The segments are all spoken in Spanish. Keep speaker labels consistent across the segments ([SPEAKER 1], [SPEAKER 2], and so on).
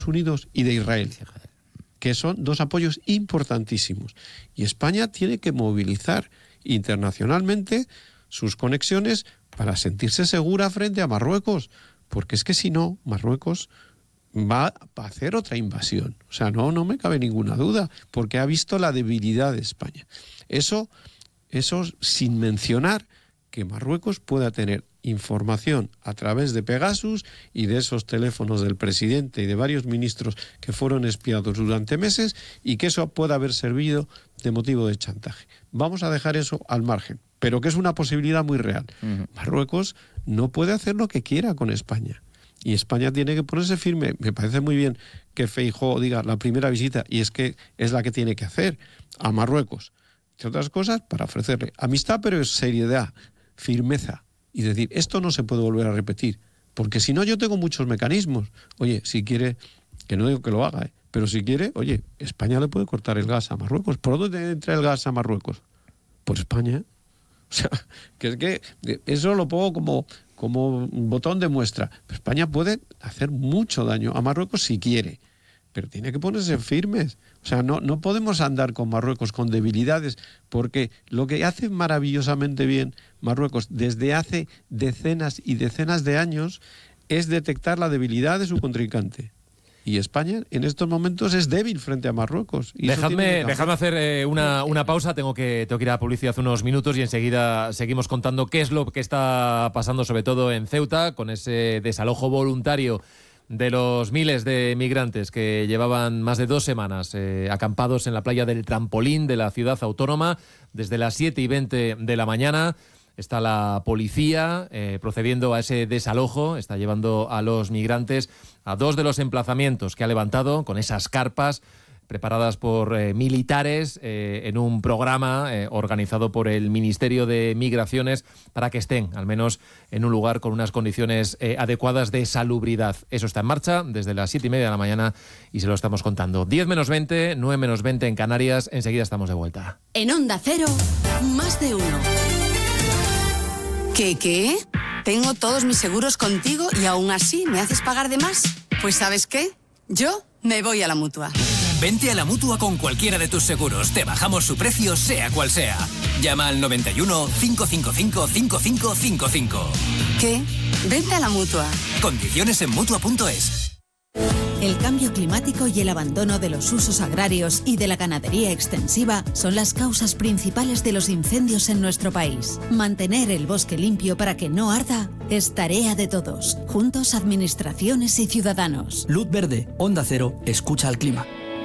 [SPEAKER 1] Unidos y de Israel, que son dos apoyos importantísimos. Y España tiene que movilizar internacionalmente sus conexiones para sentirse segura frente a Marruecos, porque es que si no, Marruecos va a hacer otra invasión. O sea, no me cabe ninguna duda, porque ha visto la debilidad de España. Eso sin mencionar que Marruecos pueda tener información a través de Pegasus y de esos teléfonos del presidente y de varios ministros que fueron espiados durante meses, y que eso pueda haber servido de motivo de chantaje. Vamos a dejar eso al margen, pero que es una posibilidad muy real. Marruecos no puede hacer lo que quiera con España, y España tiene que ponerse firme. Me parece muy bien que Feijóo diga la primera visita, y es que es la que tiene que hacer a Marruecos, entre otras cosas, para ofrecerle amistad, pero es seriedad, firmeza, y decir, esto no se puede volver a repetir, porque si no, yo tengo muchos mecanismos. Oye, si quiere, que no digo que lo haga, pero si quiere, oye, España le puede cortar el gas a Marruecos. ¿Por dónde entra el gas a Marruecos? Por España. O sea, que es que eso lo pongo como un botón de muestra. Pero España puede hacer mucho daño a Marruecos si quiere, pero tiene que ponerse firmes. O sea, no podemos andar con Marruecos con debilidades, porque lo que hace maravillosamente bien Marruecos desde hace decenas y decenas de años es detectar la debilidad de su contrincante. Y España en estos momentos es débil frente a Marruecos. Y dejadme
[SPEAKER 2] hacer una pausa. Tengo que ir a publicidad unos minutos y enseguida seguimos contando qué es lo que está pasando, sobre todo en Ceuta, con ese desalojo voluntario de los miles de migrantes que llevaban más de 2 semanas acampados en la playa del Trampolín de la ciudad autónoma desde las 7:20 de la mañana. Está la policía procediendo a ese desalojo, está llevando a los migrantes a 2 de los emplazamientos que ha levantado con esas carpas preparadas por militares en un programa organizado por el Ministerio de Migraciones para que estén, al menos, en un lugar con unas condiciones adecuadas de salubridad. Eso está en marcha desde las 7:30 de la mañana y se lo estamos contando. 10 menos 20, 9 menos 20 en Canarias. Enseguida estamos de vuelta.
[SPEAKER 3] En Onda Cero, más de uno. ¿Qué? Tengo todos mis seguros contigo y aún así me haces pagar de más. Pues ¿sabes qué? Yo me voy a la Mutua.
[SPEAKER 4] Vente a la Mutua con cualquiera de tus seguros. Te bajamos su precio, sea cual sea. Llama al 91 555 5555.
[SPEAKER 3] ¿Qué? Vente a la Mutua.
[SPEAKER 4] Condiciones en Mutua.es.
[SPEAKER 5] El cambio climático y el abandono de los usos agrarios y de la ganadería extensiva son las causas principales de los incendios en nuestro país. Mantener el bosque limpio para que no arda es tarea de todos, juntos administraciones y ciudadanos.
[SPEAKER 6] Luz verde, Onda Cero, escucha al clima.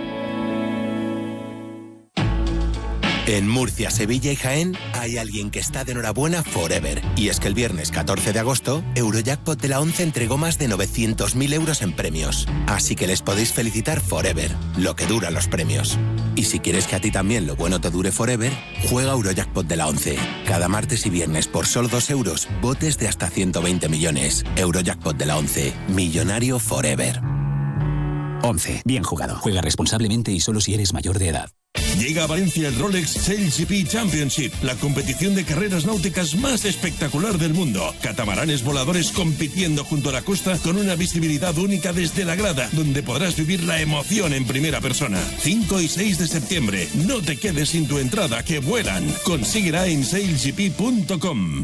[SPEAKER 7] En Murcia, Sevilla y Jaén hay alguien que está de enhorabuena forever. Y es que el viernes 14 de agosto, Eurojackpot de la 11 entregó más de 900.000 euros en premios. Así que les podéis felicitar forever, lo que duran los premios. Y si quieres que a ti también lo bueno te dure forever, juega Eurojackpot de la 11. Cada martes y viernes por solo 2 euros, botes de hasta 120 millones. Eurojackpot de la 11, millonario forever.
[SPEAKER 8] 11. Bien jugado. Juega responsablemente y solo si eres mayor de edad.
[SPEAKER 9] Llega a Valencia el Rolex SailGP Championship, la competición de carreras náuticas más espectacular del mundo. Catamaranes voladores compitiendo junto a la costa con una visibilidad única desde la grada, donde podrás vivir la emoción en primera persona. 5 y 6 de septiembre. No te quedes sin tu entrada, que vuelan. Consíguela en sailgp.com.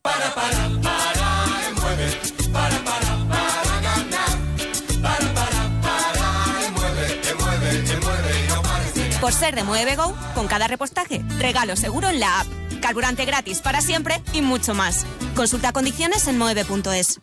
[SPEAKER 10] Por ser de Mueve Go, con cada repostaje, regalo seguro en la app, carburante gratis para siempre y mucho más. Consulta condiciones en moeve.es.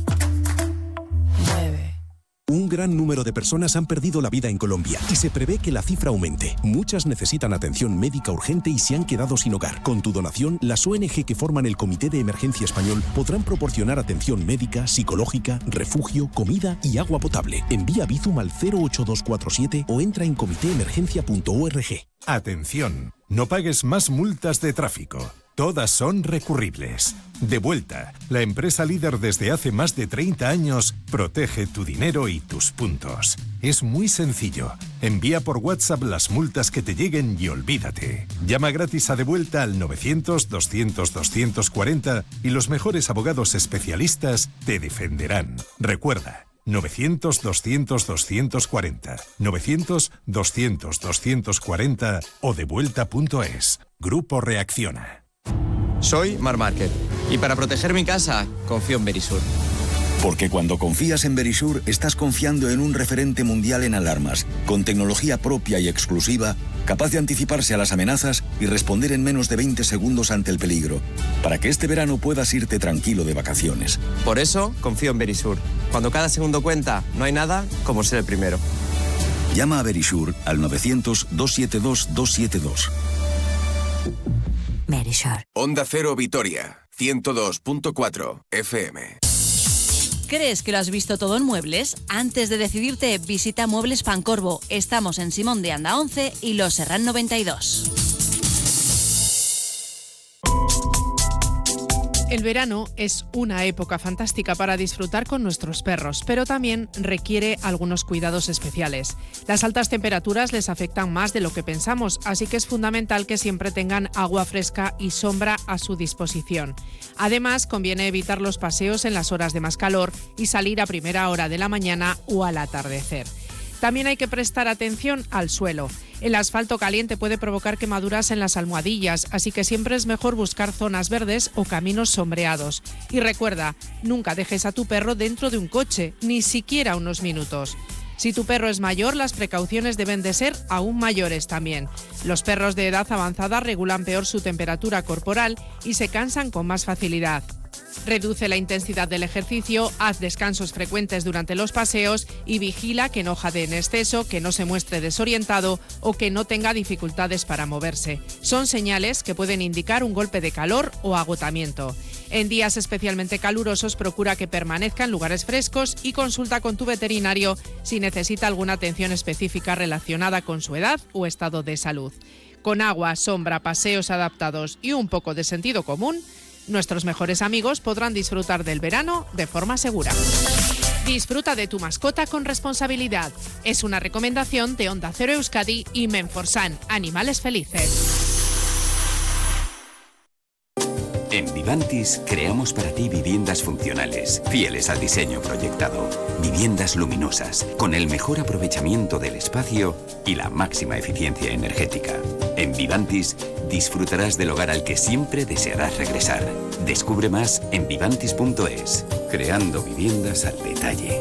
[SPEAKER 11] Un gran número de personas han perdido la vida en Colombia y se prevé que la cifra aumente. Muchas necesitan atención médica urgente y se han quedado sin hogar. Con tu donación, las ONG que forman el Comité de Emergencia Español podrán proporcionar atención médica, psicológica, refugio, comida y agua potable. Envía Bizum al 08247 o entra en comitéemergencia.org.
[SPEAKER 12] Atención, no pagues más multas de tráfico. Todas son recurribles. Devuelta, la empresa líder desde hace más de 30 años, protege tu dinero y tus puntos. Es muy sencillo. Envía por WhatsApp las multas que te lleguen y olvídate. Llama gratis a Devuelta al 900-200-240 y los mejores abogados especialistas te defenderán. Recuerda, 900-200-240, 900-200-240 o devuelta.es. Grupo Reacciona.
[SPEAKER 13] Soy Mar Márquez y para proteger mi casa confío en Verisur.
[SPEAKER 14] Porque cuando confías en Verisur, estás confiando en un referente mundial en alarmas, con tecnología propia y exclusiva, capaz de anticiparse a las amenazas y responder en menos de 20 segundos ante el peligro, para que este verano puedas irte tranquilo de vacaciones.
[SPEAKER 13] Por eso confío en Verisur. Cuando cada segundo cuenta, no hay nada como ser el primero.
[SPEAKER 14] Llama a Verisur al 900-272-272.
[SPEAKER 15] Verisur.
[SPEAKER 16] Onda Cero Vitoria, 102.4 FM.
[SPEAKER 17] ¿Crees que lo has visto todo en muebles? Antes de decidirte, visita Muebles Pancorbo. Estamos en Simón de Anda 11 y Los Serrán 92.
[SPEAKER 18] El verano es una época fantástica para disfrutar con nuestros perros, pero también requiere algunos cuidados especiales. Las altas temperaturas les afectan más de lo que pensamos, así que es fundamental que siempre tengan agua fresca y sombra a su disposición. Además, conviene evitar los paseos en las horas de más calor y salir a primera hora de la mañana o al atardecer. También hay que prestar atención al suelo. El asfalto caliente puede provocar quemaduras en las almohadillas, así que siempre es mejor buscar zonas verdes o caminos sombreados. Y recuerda, nunca dejes a tu perro dentro de un coche, ni siquiera unos minutos. Si tu perro es mayor, las precauciones deben de ser aún mayores también. Los perros de edad avanzada regulan peor su temperatura corporal y se cansan con más facilidad. Reduce la intensidad del ejercicio, haz descansos frecuentes durante los paseos y vigila que no jadee en exceso, que no se muestre desorientado o que no tenga dificultades para moverse. Son señales que pueden indicar un golpe de calor o agotamiento. En días especialmente calurosos, procura que permanezca en lugares frescos y consulta con tu veterinario si necesita alguna atención específica relacionada con su edad o estado de salud. Con agua, sombra, paseos adaptados y un poco de sentido común, nuestros mejores amigos podrán disfrutar del verano de forma segura. Disfruta de tu mascota con responsabilidad. Es una recomendación de Onda Cero Euskadi y Menforsan, Animales Felices.
[SPEAKER 8] En Vivantis creamos para ti viviendas funcionales, fieles al diseño proyectado. Viviendas luminosas, con el mejor aprovechamiento del espacio y la máxima eficiencia energética. En Vivantis disfrutarás del hogar al que siempre desearás regresar. Descubre más en vivantis.es, creando viviendas al detalle.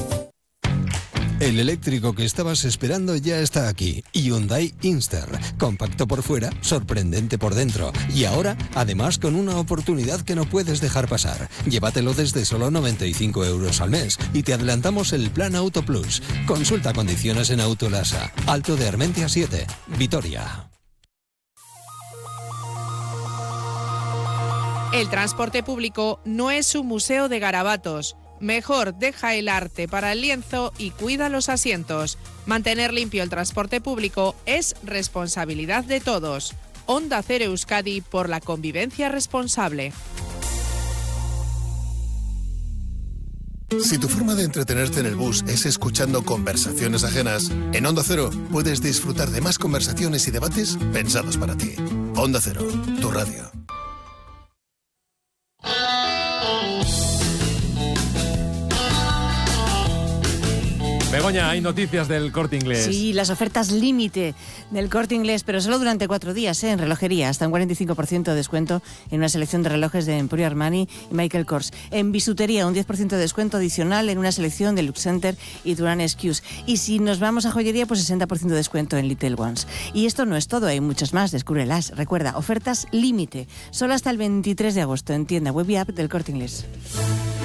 [SPEAKER 19] El eléctrico que estabas esperando ya está aquí. Hyundai Inster. Compacto por fuera, sorprendente por dentro. Y ahora, además, con una oportunidad que no puedes dejar pasar. Llévatelo desde solo 95 € al mes y te adelantamos el plan Auto Plus. Consulta condiciones en Autolasa. Alto de Armentia 7, Vitoria.
[SPEAKER 18] El transporte público no es un museo de garabatos. Mejor deja el arte para el lienzo y cuida los asientos. Mantener limpio el transporte público es responsabilidad de todos. Onda Cero Euskadi por la convivencia responsable.
[SPEAKER 20] Si tu forma de entretenerte en el bus es escuchando conversaciones ajenas, en Onda Cero puedes disfrutar de más conversaciones y debates pensados para ti. Onda Cero, tu radio.
[SPEAKER 2] Begoña, hay noticias del Corte Inglés.
[SPEAKER 21] Sí, las ofertas límite del Corte Inglés, pero solo durante 4 días, en relojería, hasta un 45% de descuento en una selección de relojes de Emporio Armani y Michael Kors. En bisutería, un 10% de descuento adicional en una selección de Lux Center y Duran Excuse. Y si nos vamos a joyería, pues 60% de descuento en Little Ones. Y esto no es todo, hay muchas más, descúbrelas. Recuerda, ofertas límite, solo hasta el 23 de agosto en tienda web y app del Corte Inglés.